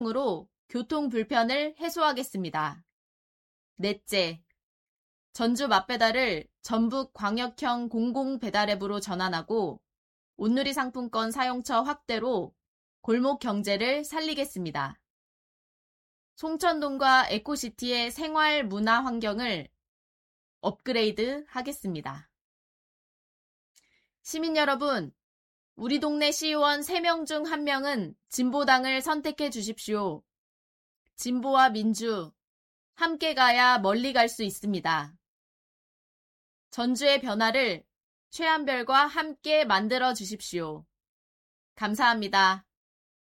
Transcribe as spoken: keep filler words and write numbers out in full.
으로 교통 불편을 해소하겠습니다. 넷째, 전주 맛배달을 전북광역형 공공배달앱으로 전환하고 온누리 상품권 사용처 확대로 골목 경제를 살리겠습니다. 송천동과 에코시티의 생활 문화 환경을 업그레이드 하겠습니다. 시민 여러분, 우리 동네 시의원 세 명 중 한 명은 진보당을 선택해 주십시오. 진보와 민주, 함께 가야 멀리 갈 수 있습니다. 전주의 변화를 최한별과 함께 만들어 주십시오. 감사합니다.